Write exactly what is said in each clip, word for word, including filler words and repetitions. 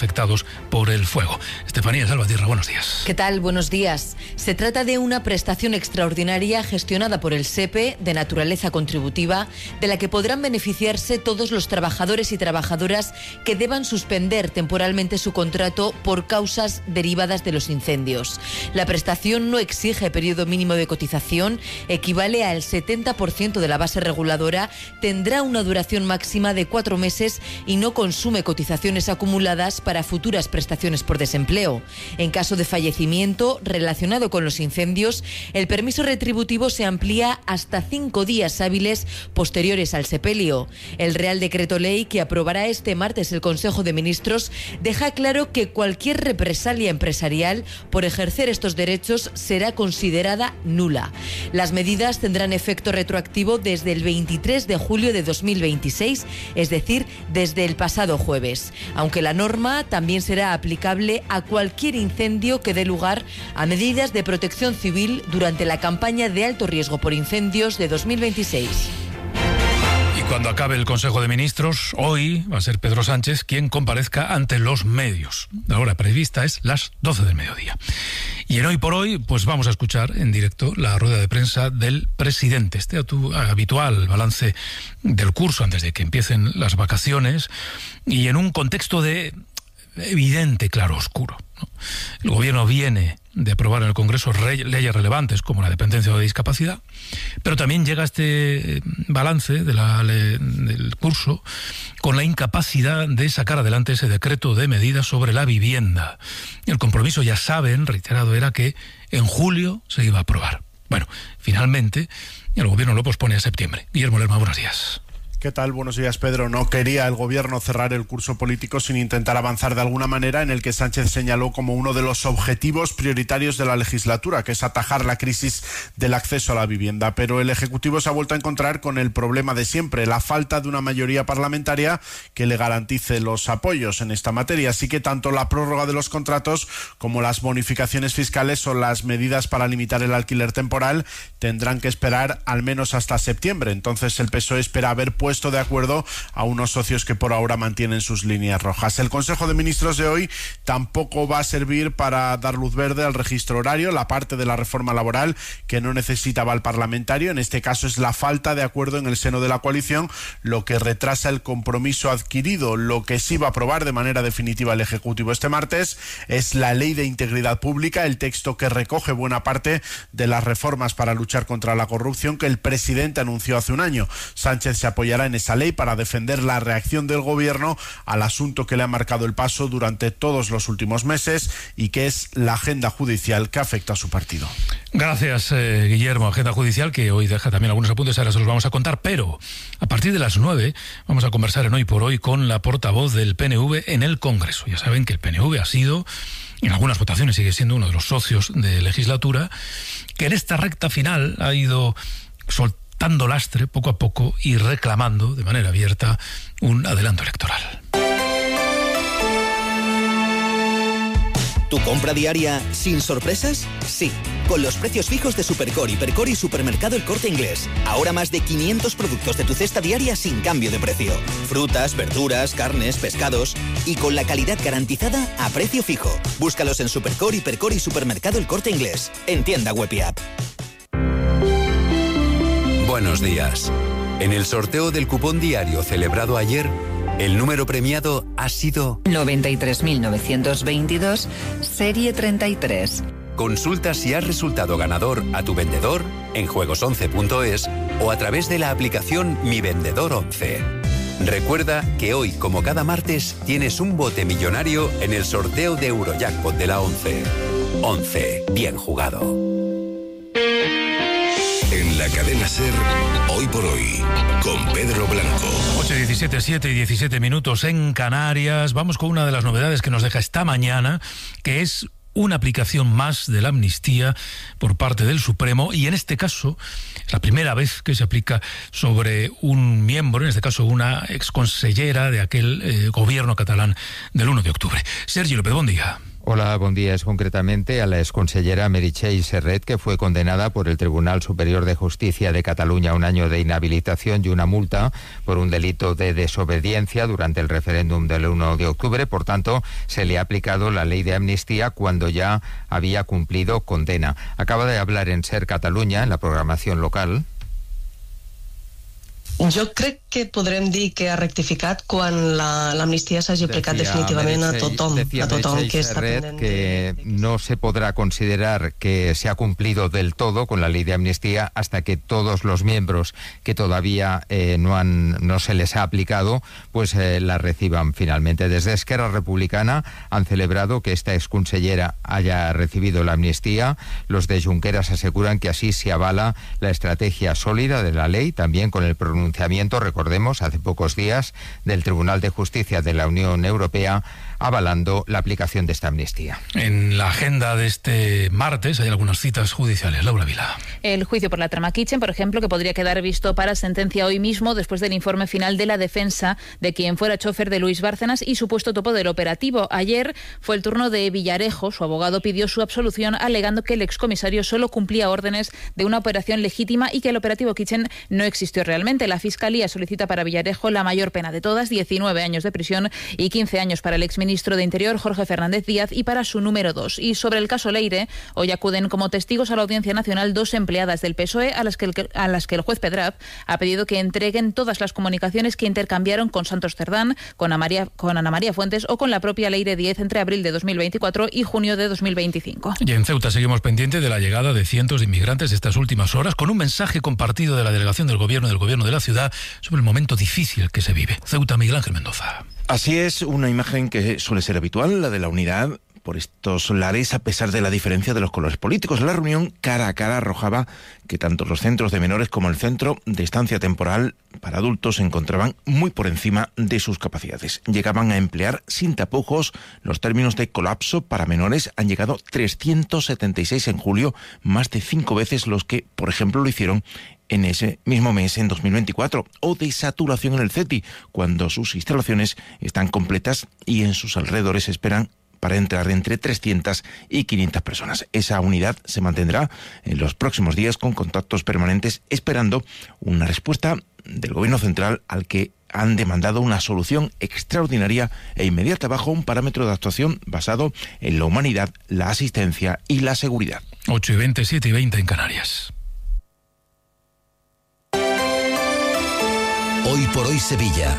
afectados por el fuego. Estefanía Salvatierra, buenos días. ¿Qué tal? Buenos días. Se trata de una prestación extraordinaria gestionada por el SEPE de naturaleza contributiva, de la que podrán beneficiarse todos los trabajadores y trabajadoras que deban suspender temporalmente su contrato por causas derivadas de los incendios. La prestación no exige periodo mínimo de cotización, equivale al setenta por ciento de la base reguladora, tendrá una duración máxima de cuatro meses y no consume cotizaciones acumuladas para futuras prestaciones por desempleo. En caso de fallecimiento relacionado con los incendios, el permiso retributivo se amplía hasta cinco días hábiles posteriores al sepelio. El Real Decreto Ley que aprobará este martes el Consejo de Ministros deja claro que cualquier represalia empresarial por ejercer estos derechos será considerada nula. Las medidas tendrán efecto retroactivo desde el veintitrés de julio de dos mil veintiséis, es decir, desde el pasado jueves, aunque la norma también será aplicable a cualquier incendio que dé lugar a medidas de protección civil durante la campaña de alto riesgo por incendios de dos mil veintiséis. Y cuando acabe el Consejo de Ministros, hoy va a ser Pedro Sánchez quien comparezca ante los medios. La hora prevista es las doce del mediodía. Y en Hoy por Hoy, pues vamos a escuchar en directo la rueda de prensa del presidente. Este habitual balance del curso antes de que empiecen las vacaciones y en un contexto de evidente claroscuro, ¿no? El gobierno viene de aprobar en el Congreso leyes relevantes como la dependencia o de discapacidad, pero también llega este balance de la, del curso con la incapacidad de sacar adelante ese decreto de medidas sobre la vivienda. El compromiso, ya saben, reiterado, era que en julio se iba a aprobar. Bueno, finalmente el gobierno lo pospone a septiembre. Guillermo Lerma, buenos días. ¿Qué tal? Buenos días, Pedro. No quería el gobierno cerrar el curso político sin intentar avanzar de alguna manera en el que Sánchez señaló como uno de los objetivos prioritarios de la legislatura, que es atajar la crisis del acceso a la vivienda. Pero el Ejecutivo se ha vuelto a encontrar con el problema de siempre, la falta de una mayoría parlamentaria que le garantice los apoyos en esta materia. Así que tanto la prórroga de los contratos como las bonificaciones fiscales o las medidas para limitar el alquiler temporal tendrán que esperar al menos hasta septiembre. Entonces el P S O E espera haber puesto de acuerdo a unos socios que por ahora mantienen sus líneas rojas. El Consejo de Ministros de hoy tampoco va a servir para dar luz verde al registro horario, la parte de la reforma laboral que no necesitaba el parlamentario. En este caso es la falta de acuerdo en el seno de la coalición lo que retrasa el compromiso adquirido. Lo que sí va a aprobar de manera definitiva el Ejecutivo este martes es la Ley de Integridad Pública, el texto que recoge buena parte de las reformas para luchar contra la corrupción que el presidente anunció hace un año. Sánchez se apoyará en esa ley para defender la reacción del gobierno al asunto que le ha marcado el paso durante todos los últimos meses y que es la agenda judicial que afecta a su partido. Gracias, eh, Guillermo. Agenda judicial que hoy deja también algunos apuntes, ahora se los vamos a contar, pero a partir de las nueve vamos a conversar en Hoy por Hoy con la portavoz del P N V en el Congreso. Ya saben que el P N V ha sido, en algunas votaciones sigue siendo uno de los socios de legislatura, que en esta recta final ha ido soltando dando lastre poco a poco y reclamando de manera abierta un adelanto electoral. ¿Tu compra diaria sin sorpresas? Sí, con los precios fijos de Supercor, Hipercor y Supermercado El Corte Inglés. Ahora más de quinientos productos de tu cesta diaria sin cambio de precio. Frutas, verduras, carnes, pescados y con la calidad garantizada a precio fijo. Búscalos en Supercor, Hipercor y Supermercado El Corte Inglés. En tienda web y app. Buenos días. En el sorteo del cupón diario celebrado ayer, el número premiado ha sido noventa y tres mil novecientos veintidós, serie treinta y tres. Consulta si has resultado ganador a tu vendedor en juegos once punto es o a través de la aplicación Mi Vendedor once. Recuerda que hoy, como cada martes, tienes un bote millonario en el sorteo de Eurojackpot de la once. once. Bien jugado. En la cadena SER, Hoy por Hoy, con Pedro Blanco. ocho y diecisiete, siete y diecisiete minutos en Canarias. Vamos con una de las novedades que nos deja esta mañana, que es una aplicación más de la amnistía por parte del Supremo, y en este caso es la primera vez que se aplica sobre un miembro, en este caso una exconsellera de aquel eh, gobierno catalán del uno de octubre. Sergi López, buen día. Hola, buen día. Es concretamente a la exconsellera Meritxell Serret, que fue condenada por el Tribunal Superior de Justicia de Cataluña a un año de inhabilitación y una multa por un delito de desobediencia durante el referéndum del uno de octubre. Por tanto, se le ha aplicado la ley de amnistía cuando ya había cumplido condena. Acaba de hablar en Ser Catalunya, en la programación local. Jo crec que podrem dir que ha rectificat quan la, l'amnistia s'hagi aplicat decía definitivament a tothom, decía a tothom Meritxell que està Serret pendent. que no se podrá considerar que se ha cumplido del todo con la ley de amnistía hasta que todos los miembros que todavía eh, no han no se les ha aplicado pues eh, la reciban finalmente. Desde Esquerra Republicana han celebrado que esta exconsellera haya recibido la amnistía. Los de Junqueras aseguran que así se avala la estrategia sólida de la ley, también con el pronunciamiento, recordemos, hace pocos días, del Tribunal de Justicia de la Unión Europea avalando la aplicación de esta amnistía. En la agenda de este martes hay algunas citas judiciales. Laura Vila. El juicio por la trama Kitchen, por ejemplo, que podría quedar visto para sentencia hoy mismo después del informe final de la defensa de quien fuera chofer de Luis Bárcenas y supuesto topo del operativo. Ayer fue el turno de Villarejo. Su abogado pidió su absolución alegando que el excomisario solo cumplía órdenes de una operación legítima y que el operativo Kitchen no existió realmente. La Fiscalía solicita para Villarejo la mayor pena de todas, diecinueve años de prisión y quince años para el exministro de Interior, Jorge Fernández Díaz, y para su número dos. Y sobre el caso Leire, hoy acuden como testigos a la Audiencia Nacional dos empleadas del P S O E a las que el, a las que el juez Pedrap ha pedido que entreguen todas las comunicaciones que intercambiaron con Santos Cerdán, con, María, con Ana María Fuentes o con la propia Leire Díez entre abril de dos mil veinticuatro y junio de dos mil veinticinco. Y en Ceuta seguimos pendientes de la llegada de cientos de inmigrantes estas últimas horas, con un mensaje compartido de la delegación del gobierno y del gobierno de la ciudad sobre el momento difícil que se vive. Ceuta, Miguel Ángel Mendoza. Así es, una imagen que suele ser habitual, la de la unidad por estos lares, a pesar de la diferencia de los colores políticos. La reunión cara a cara arrojaba que tanto los centros de menores como el centro de estancia temporal para adultos se encontraban muy por encima de sus capacidades. Llegaban a emplear sin tapujos los términos de colapso. Para menores han llegado trescientos setenta y seis en julio, más de cinco veces los que, por ejemplo, lo hicieron en ese mismo mes, en dos mil veinticuatro, o de saturación en el CETI, cuando sus instalaciones están completas y en sus alrededores esperan para entrar entre trescientas y quinientas personas. Esa unidad se mantendrá en los próximos días con contactos permanentes, esperando una respuesta del Gobierno central al que han demandado una solución extraordinaria e inmediata bajo un parámetro de actuación basado en la humanidad, la asistencia y la seguridad. ocho y veinte, siete y veinte en Canarias. Hoy por hoy Sevilla.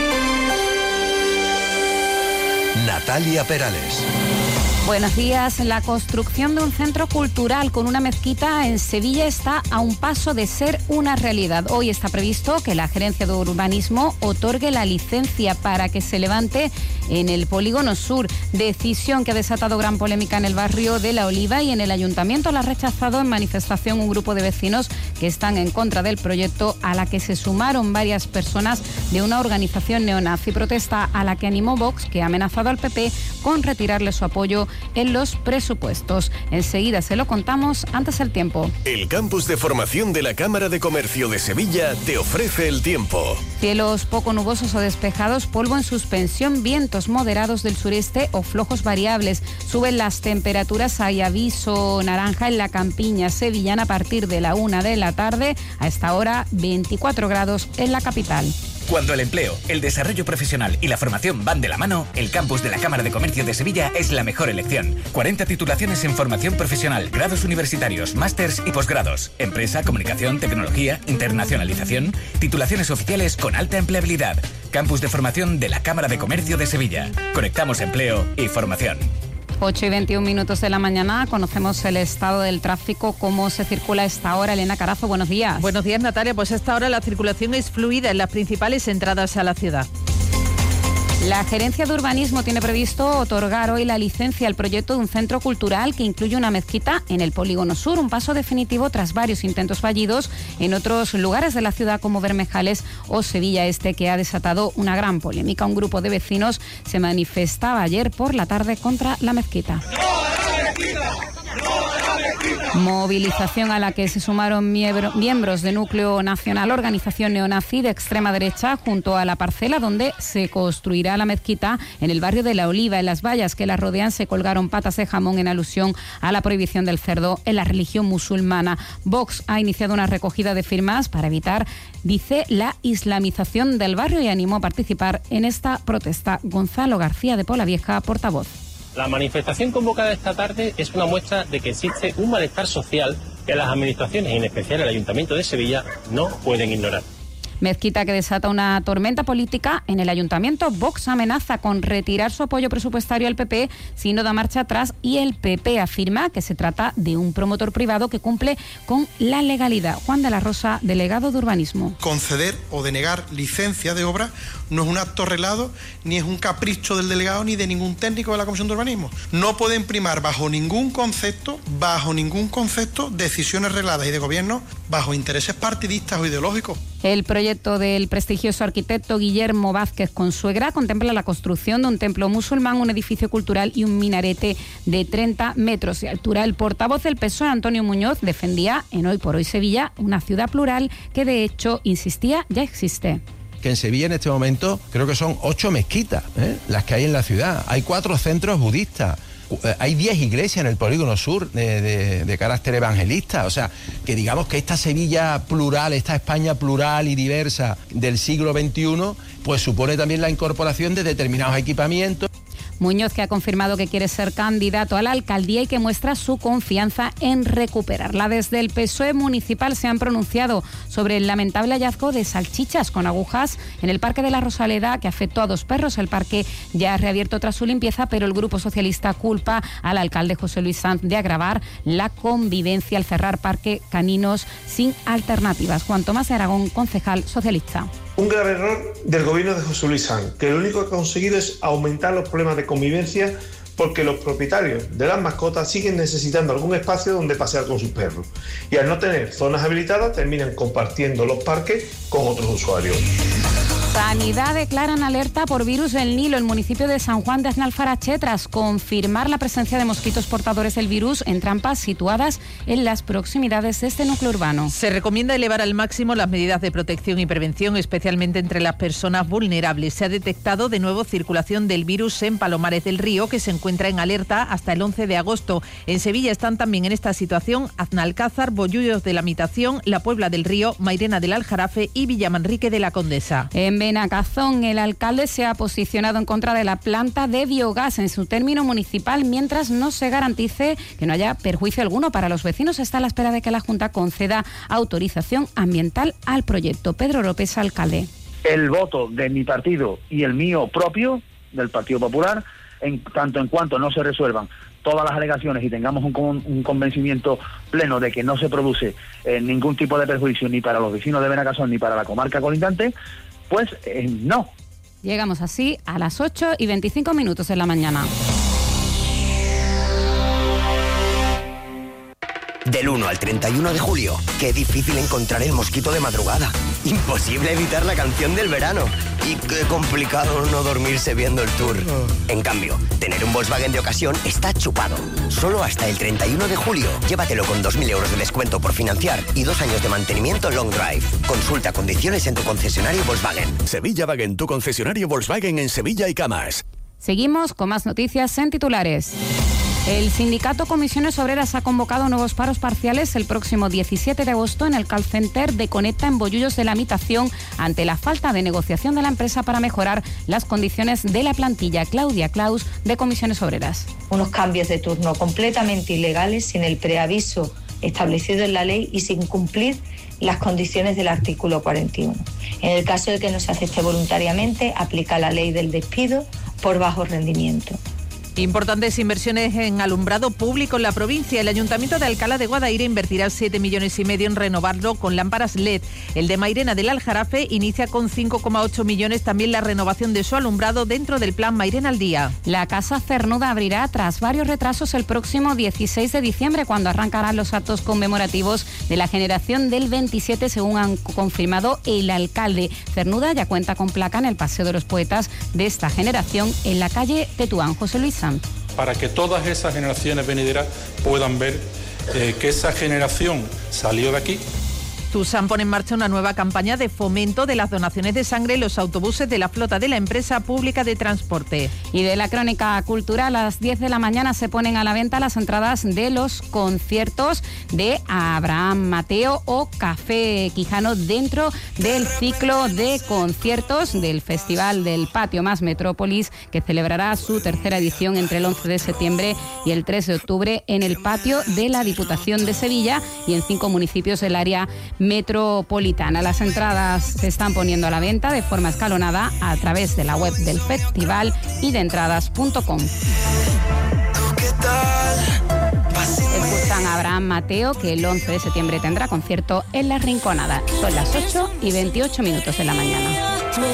Natalia Perales. Buenos días. La construcción de un centro cultural con una mezquita en Sevilla está a un paso de ser una realidad. Hoy está previsto que la Gerencia de Urbanismo otorgue la licencia para que se levante en el Polígono Sur. Decisión que ha desatado gran polémica en el barrio de La Oliva, y en el Ayuntamiento la ha rechazado en manifestación un grupo de vecinos que están en contra del proyecto, a la que se sumaron varias personas de una organización neonazi. Protesta a la que animó Vox, que ha amenazado al P P con retirarle su apoyo en los presupuestos. Enseguida se lo contamos. Antes el tiempo. El campus de formación de la Cámara de Comercio de Sevilla te ofrece el tiempo. Cielos poco nubosos o despejados, polvo en suspensión, vientos moderados del sureste o flojos variables. Suben las temperaturas, hay aviso naranja en la campiña sevillana a partir de la una de la tarde. A esta hora veinticuatro grados en la capital. Cuando el empleo, el desarrollo profesional y la formación van de la mano, el campus de la Cámara de Comercio de Sevilla es la mejor elección. cuarenta titulaciones en formación profesional, grados universitarios, másters y posgrados. Empresa, comunicación, tecnología, internacionalización. Titulaciones oficiales con alta empleabilidad. Campus de formación de la Cámara de Comercio de Sevilla. Conectamos empleo y formación. ocho y veintiún minutos de la mañana, conocemos el estado del tráfico, cómo se circula a esta hora. Elena Carazo, buenos días. Buenos días, Natalia. Pues a esta hora la circulación es fluida en las principales entradas a la ciudad. La Gerencia de Urbanismo tiene previsto otorgar hoy la licencia al proyecto de un centro cultural que incluye una mezquita en el Polígono Sur, un paso definitivo tras varios intentos fallidos en otros lugares de la ciudad como Bermejales o Sevilla Este, que ha desatado una gran polémica. Un grupo de vecinos se manifestaba ayer por la tarde contra la mezquita. Movilización a la que se sumaron miembro, miembros de Núcleo Nacional, organización neonazi de extrema derecha, junto a la parcela donde se construirá la mezquita en el barrio de La Oliva. En las vallas que la rodean se colgaron patas de jamón en alusión a la prohibición del cerdo en la religión musulmana. Vox ha iniciado una recogida de firmas para evitar, dice, la islamización del barrio y animó a participar en esta protesta. Gonzalo García de Polavieja, portavoz. La manifestación convocada esta tarde es una muestra de que existe un malestar social que las administraciones, y en especial el Ayuntamiento de Sevilla, no pueden ignorar. Mezquita que desata una tormenta política en el Ayuntamiento. Vox amenaza con retirar su apoyo presupuestario al P P si no da marcha atrás, y el P P afirma que se trata de un promotor privado que cumple con la legalidad. Juan de la Rosa, delegado de Urbanismo. Conceder o denegar licencia de obra no es un acto arreglado, ni es un capricho del delegado ni de ningún técnico de la Comisión de Urbanismo. No pueden primar bajo ningún concepto, bajo ningún concepto, decisiones regladas y de gobierno bajo intereses partidistas o ideológicos. El proyecto del prestigioso arquitecto Guillermo Vázquez Consuegra contempla la construcción de un templo musulmán, un edificio cultural y un minarete de treinta metros de altura. El portavoz del P S O E, Antonio Muñoz, defendía en Hoy por Hoy Sevilla una ciudad plural que, de hecho, insistía, ya existe. Que en Sevilla en este momento creo que son ocho mezquitas, ¿eh? las que hay en la ciudad. Hay cuatro centros budistas. Hay diez iglesias en el polígono sur de, de, de carácter evangelista. O sea, que digamos que esta Sevilla plural, esta España plural y diversa del siglo veintiuno, pues supone también la incorporación de determinados equipamientos. Muñoz, que ha confirmado que quiere ser candidato a la alcaldía y que muestra su confianza en recuperarla. Desde el P S O E municipal se han pronunciado sobre el lamentable hallazgo de salchichas con agujas en el Parque de la Rosaleda, que afectó a dos perros. El parque ya ha reabierto tras su limpieza, pero el Grupo Socialista culpa al alcalde José Luis Sanz de agravar la convivencia al cerrar parque caninos sin alternativas. Juan Tomás de Aragón, concejal socialista. Un grave error del gobierno de José Luis Sanz, que lo único que ha conseguido es aumentar los problemas de convivencia porque los propietarios de las mascotas siguen necesitando algún espacio donde pasear con sus perros. Y al no tener zonas habilitadas, terminan compartiendo los parques con otros usuarios. Sanidad declara en alerta por virus del Nilo el municipio de San Juan de Aznalfarache tras confirmar la presencia de mosquitos portadores del virus en trampas situadas en las proximidades de este núcleo urbano. Se recomienda elevar al máximo las medidas de protección y prevención, especialmente entre las personas vulnerables. Se ha detectado de nuevo circulación del virus en Palomares del Río, que se encuentra en alerta hasta el once de agosto. En Sevilla están también en esta situación Aznalcázar, Bollullos de la Mitación, La Puebla del Río, Mairena del Aljarafe y Villamanrique de la Condesa. En Benacazón, el alcalde se ha posicionado en contra de la planta de biogás en su término municipal mientras no se garantice que no haya perjuicio alguno para los vecinos. Está a la espera de que la Junta conceda autorización ambiental al proyecto. Pedro López, alcalde. El voto de mi partido y el mío propio, del Partido Popular, en tanto en cuanto no se resuelvan todas las alegaciones y tengamos un, con, un convencimiento pleno de que no se produce eh, ningún tipo de perjuicio ni para los vecinos de Benacazón ni para la comarca colindante, pues eh, no. Llegamos así a las ocho y veinticinco minutos de la mañana. Del uno al treinta y uno de julio, qué difícil encontrar el mosquito de madrugada. Imposible evitar la canción del verano. Y qué complicado no dormirse viendo el tour. En cambio, tener un Volkswagen de ocasión está chupado. Solo hasta el treinta y uno de julio. Llévatelo con dos mil euros de descuento por financiar y dos años de mantenimiento long drive. Consulta condiciones en tu concesionario Volkswagen. Sevilla Wagen, tu concesionario Volkswagen en Sevilla y Camas. Seguimos con más noticias en titulares. El sindicato Comisiones Obreras ha convocado nuevos paros parciales el próximo diecisiete de agosto en el call center de Conecta en Bollullos de la Mitación ante la falta de negociación de la empresa para mejorar las condiciones de la plantilla. Claudia Claus, de Comisiones Obreras. Unos cambios de turno completamente ilegales sin el preaviso establecido en la ley y sin cumplir las condiciones del artículo cuarenta y uno. En el caso de que no se acepte voluntariamente, aplica la ley del despido por bajo rendimiento. Importantes inversiones en alumbrado público en la provincia. El Ayuntamiento de Alcalá de Guadaira invertirá siete millones y medio en renovarlo con lámparas L E D. El de Mairena del Aljarafe inicia con cinco coma ocho millones también la renovación de su alumbrado dentro del plan Mairena al Día. La Casa Cernuda abrirá tras varios retrasos el próximo dieciséis de diciembre, cuando arrancarán los actos conmemorativos de la generación del veintisiete, según han confirmado el alcalde. Cernuda ya cuenta con placa en el Paseo de los Poetas de esta generación en la calle Tetuán. José Luis Sanz. Para que todas esas generaciones venideras puedan ver eh, que esa generación salió de aquí. Tusam pone en marcha una nueva campaña de fomento de las donaciones de sangre en los autobuses de la flota de la empresa pública de transporte. Y de la crónica cultural, a las diez de la mañana se ponen a la venta las entradas de los conciertos de Abraham Mateo o Café Quijano dentro del ciclo de conciertos del Festival del Patio Más Metrópolis, que celebrará su tercera edición entre el once de septiembre y el tres de octubre en el patio de la Diputación de Sevilla y en cinco municipios del área metropolitana. Las entradas se están poniendo a la venta de forma escalonada a través de la web del festival y de entradas punto com. Escuchan a Abraham Mateo, que el once de septiembre tendrá concierto en La Rinconada. Son las ocho y veintiocho minutos de la mañana.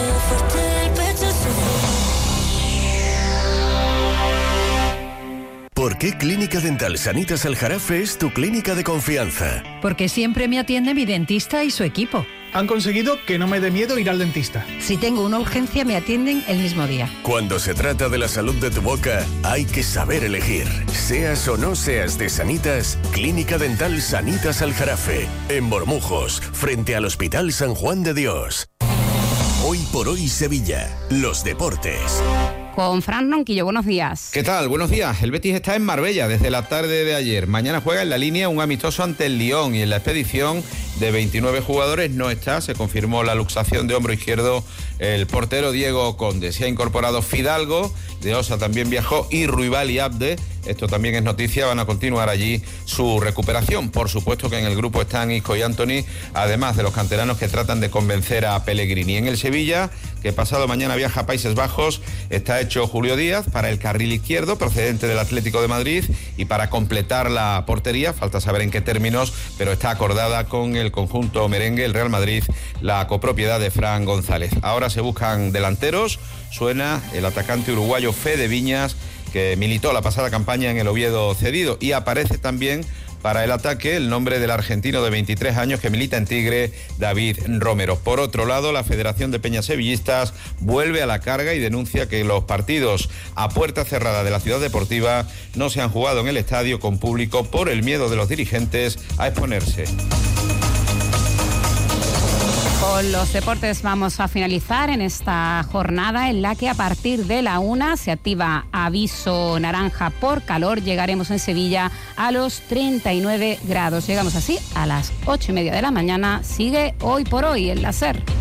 ¿Por qué Clínica Dental Sanitas Aljarafe es tu clínica de confianza? Porque siempre me atiende mi dentista y su equipo. Han conseguido que no me dé miedo ir al dentista. Si tengo una urgencia, me atienden el mismo día. Cuando se trata de la salud de tu boca, hay que saber elegir. Seas o no seas de Sanitas, Clínica Dental Sanitas Aljarafe, en Bormujos, frente al Hospital San Juan de Dios. Hoy por hoy Sevilla, los deportes. Con Fran Ronquillo, buenos días. ¿Qué tal? Buenos días. El Betis está en Marbella desde la tarde de ayer. Mañana juega en la línea un amistoso ante el Lyon y en la expedición de veintinueve jugadores no está. Se confirmó la luxación de hombro izquierdo el portero Diego Conde. Se ha incorporado Fidalgo, de Osa también viajó, y Ruibal y Abde. Esto también es noticia, van a continuar allí su recuperación. Por supuesto que en el grupo están Isco y Anthony, además de los canteranos que tratan de convencer a Pellegrini. En el Sevilla, que pasado mañana viaja a Países Bajos, está hecho Julio Díaz para el carril izquierdo, procedente del Atlético de Madrid, y para completar la portería, falta saber en qué términos, pero está acordada con el conjunto merengue, el Real Madrid, la copropiedad de Fran González. Ahora se buscan delanteros, suena el atacante uruguayo Fede Viñas, que militó la pasada campaña en el Oviedo cedido, y aparece también para el ataque el nombre del argentino de veintitrés años que milita en Tigre, David Romero. Por otro lado, la Federación de Peñas Sevillistas vuelve a la carga y denuncia que los partidos a puerta cerrada de la ciudad deportiva no se han jugado en el estadio con público por el miedo de los dirigentes a exponerse. Con los deportes vamos a finalizar en esta jornada en la que a partir de la una se activa aviso naranja por calor. Llegaremos en Sevilla a los treinta y nueve grados. Llegamos así a las ocho y media de la mañana. Sigue Hoy por Hoy en la SER.